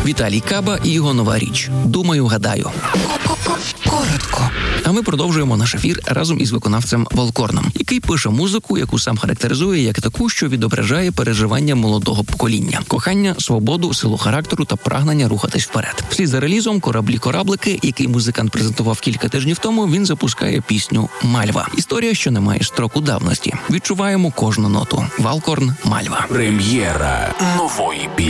Віталій Каба і його нова річ «Думаю, гадаю». Коротко. А ми продовжуємо наш ефір разом із виконавцем Волкорном, який пише музику, яку сам характеризує як таку, що відображає переживання молодого покоління. Кохання, свободу, силу характеру та прагнення рухатись вперед. Вслід за релізом «Кораблі-кораблики», який музикант презентував кілька тижнів тому, він запускає пісню «Мальва». Історія, що не має строку давності. Відчуваємо кожну ноту. Волкорн «Мальва». Прем'єра нової пісні.